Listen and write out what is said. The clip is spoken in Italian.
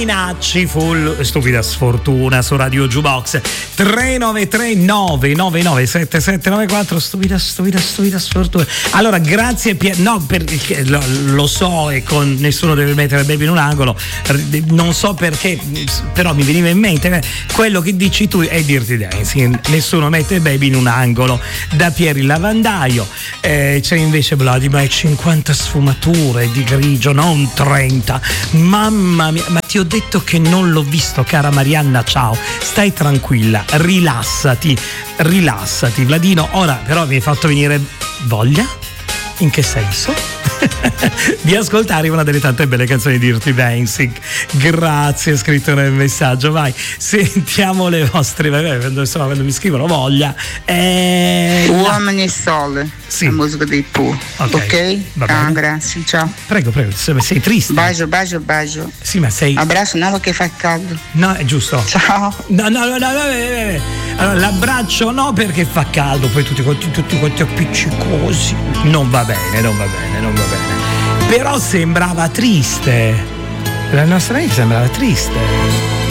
Minacci full stupida sfortuna su Radio Jukebox. 393 999 7794. Stupida sfortuna. Allora grazie no, perché lo so e con nessuno deve mettere Baby in un angolo, non so perché, però mi veniva in mente quello che dici tu è Dirty Dancing, nessuno mette Baby in un angolo, da Pieri Lavandaio. C'è invece Bloody Mike, 50 sfumature di grigio, non 30. Mamma mia, ma ti ho detto che non l'ho visto, cara Marianna, ciao, stai tranquilla, rilassati Vladino. Ora però mi hai fatto venire voglia, in che senso? Di ascoltare una delle tante belle canzoni di Dirty Dancing. Grazie, scritto nel messaggio. Vai, sentiamo le vostre, quando mi scrivono voglia. Uomini e Sole, sì. La musica dei Pooh. Ok? Grazie, ciao. Prego, sei triste? Bacio. Sì, ma sei... Abbraccio, no, perché fa caldo. No, è giusto. Ciao. No. Allora, l'abbraccio no, perché fa caldo, poi tutti quanti appiccicosi. Non va bene. Però sembrava triste. La nostra amica sembrava triste.